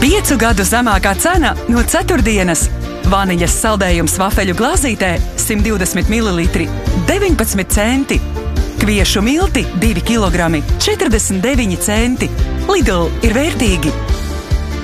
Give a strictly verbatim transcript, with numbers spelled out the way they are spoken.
Piecu gadu zemākā cena no ceturtdienas. Vaniļas saldējums vafeļu glāzītē simt divdesmit mililitri – deviņpadsmit centi. Kviešu milti divi kilogrami – četrdesmit deviņi centi. Lidl ir vērtīgi.